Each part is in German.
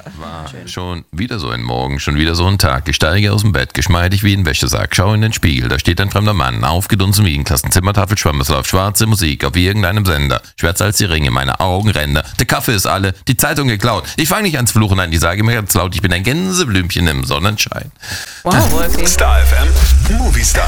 War schon wieder so ein Morgen, schon wieder so ein Tag. Ich steige aus dem Bett, geschmeidig wie ein Wäschesack, schaue in den Spiegel, da steht ein fremder Mann, aufgedunsen wie ein Klassenzimmertafel schwamm, es läuft schwarze Musik auf irgendeinem Sender, schwärzer als die Ringe, meine Augenränder, der Kaffee ist alle, die Zeitung geklaut. Ich fange nicht ans Fluchen an, ich sage mir ganz laut, ich bin ein Gänseblümchen im Sonnenschein. Wow, Wolfi. Star FM, Movie Star.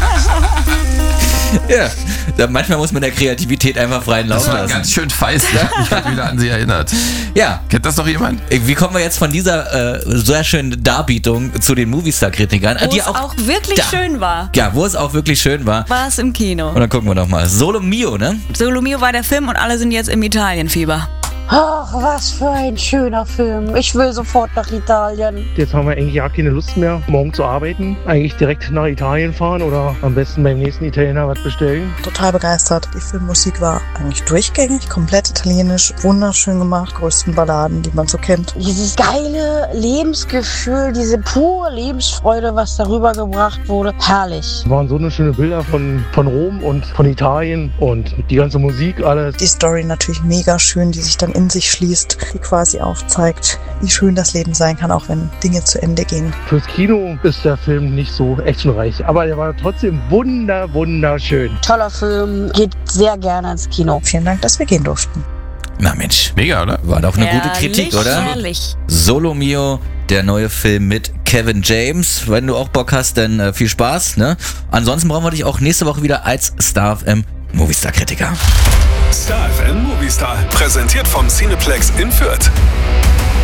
Ja, manchmal muss man der Kreativität einfach freien Lauf Das war lassen. ganz schön feist, ich habe mich gerade wieder an sie erinnert. Ja, Kennt das noch jemand? wie kommen wir jetzt von dieser sehr schönen Darbietung zu den Movistar-Kritikern? Wo es auch wirklich schön war. Ja, wo es auch wirklich schön war. War es im Kino. Und dann gucken wir doch mal. Solo Mio, ne? Solo Mio war der Film und alle sind jetzt im Italienfieber. Ach, was für ein schöner Film. Ich will sofort nach Italien. Jetzt haben wir eigentlich ja keine Lust mehr, morgen zu arbeiten. Eigentlich direkt nach Italien fahren oder am besten beim nächsten Italiener was bestellen. Total begeistert. Die Filmmusik war eigentlich durchgängig, komplett italienisch, wunderschön gemacht, größten Balladen, die man so kennt. Dieses geile Lebensgefühl, diese pure Lebensfreude, was darüber gebracht wurde, herrlich. Es waren so eine schöne Bilder von Rom und von Italien und die ganze Musik, alles. Die Story natürlich mega schön, die sich dann in sich schließt, die quasi aufzeigt, wie schön das Leben sein kann, auch wenn Dinge zu Ende gehen. Fürs Kino ist der Film nicht so actionreich, aber er war trotzdem wunderschön. Toller Film, geht sehr gerne ins Kino. Vielen Dank, dass wir gehen durften. Na Mensch, Mega, oder? war doch eine gute Kritik, oder? Herrlich. Solo Mio, der neue Film mit Kevin James. Wenn du auch Bock hast, dann viel Spaß, ne? Ansonsten brauchen wir dich auch nächste Woche wieder als Star FM Movistar-Kritiker. Star FM Movie Star. Präsentiert vom Cineplex in Fürth.